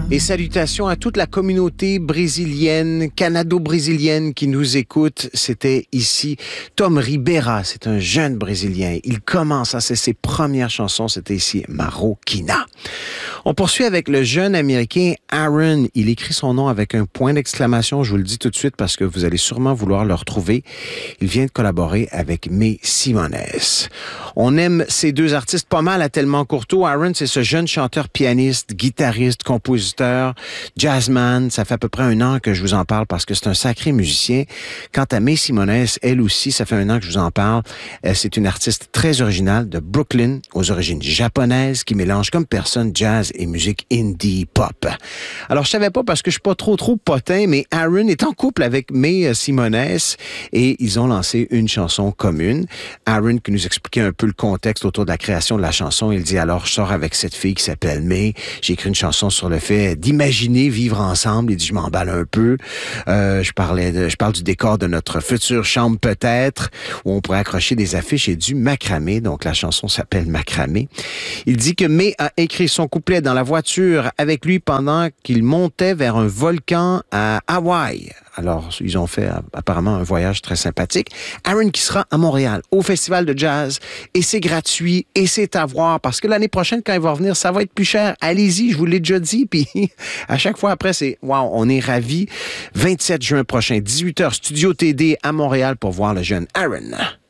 Et salutations à toute la communauté brésilienne, canado-brésilienne qui nous écoute. C'était ici Tom Ribera, c'est un jeune Brésilien. Il commence à ses premières chansons, c'était ici Marroquina. On poursuit avec le jeune Américain Aaron. Il écrit son nom avec un point d'exclamation, je vous le dis tout de suite parce que vous allez sûrement vouloir le retrouver. Il vient de collaborer avec May Simones. On aime ces deux artistes pas mal à Tellement Courteau. Aaron, c'est ce jeune chanteur-pianiste, guitariste, compositeur, jazzman. Ça fait à peu près 1 an que je vous en parle parce que c'est un sacré musicien. Quant à May Simones, elle aussi, ça fait 1 an que je vous en parle. C'est une artiste très originale de Brooklyn, aux origines japonaises, qui mélange comme personne jazz et musique indie pop. Alors, je savais pas parce que je suis pas trop potin, mais Aaron est en couple avec May Simones et ils ont lancé une chanson commune. Aaron qui nous expliquait un peu le contexte autour de la création de la chanson. Il dit alors, je sors avec cette fille qui s'appelle May. J'ai écrit une chanson sur le fait d'imaginer vivre ensemble. Il dit, je m'emballe un peu. Je parle du décor de notre future chambre peut-être, où on pourrait accrocher des affiches et du macramé. Donc, la chanson s'appelle Macramé. Il dit que May a écrit son couplet dans la voiture avec lui pendant qu'il montait vers un volcan à Hawaï. Alors, ils ont fait apparemment un voyage très sympathique. Aaron qui sera à Montréal, au Festival de jazz, et c'est gratuit, et c'est à voir, parce que l'année prochaine, quand il va revenir, ça va être plus cher. Allez-y, je vous l'ai déjà dit, puis à chaque fois après, c'est wow, on est ravis. 27 juin prochain, 18h, Studio TD à Montréal pour voir le jeune Aaron.